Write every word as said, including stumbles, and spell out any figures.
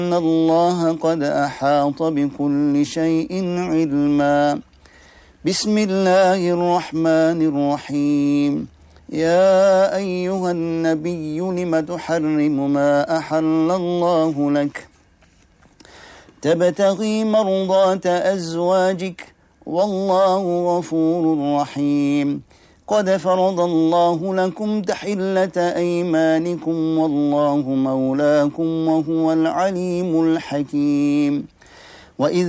إن الله قد أحاط بكل شيء علما. بسم الله الرحمن الرحيم. يا أيها النبي لم تحرم ما أحل الله لك تبتغي مرضات أزواجك والله غفور رحيم. قد فرض الله لكم تحلة أيمانكم والله مولاكم وهو العليم الحكيم. وإذ